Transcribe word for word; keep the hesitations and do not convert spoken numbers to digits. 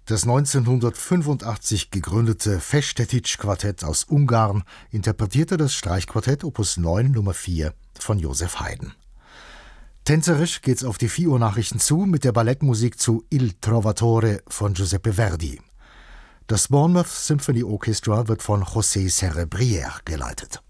Das neunzehnhundertfünfundachtzig gegründete Festetics-Quartett aus Ungarn interpretierte das Streichquartett Opus neun Nummer vier von Joseph Haydn. Tänzerisch geht's auf die vier Uhr Nachrichten zu mit der Ballettmusik zu Il Trovatore von Giuseppe Verdi. Das Bournemouth Symphony Orchestra wird von José Serra Brière geleitet.